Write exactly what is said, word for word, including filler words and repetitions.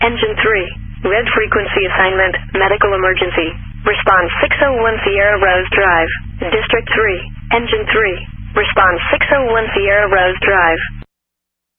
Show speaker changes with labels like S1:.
S1: Engine three. Red frequency assignment, medical emergency. Respond six oh one Sierra Rose Drive. District three. Engine three. Respond six oh one Sierra Rose Drive.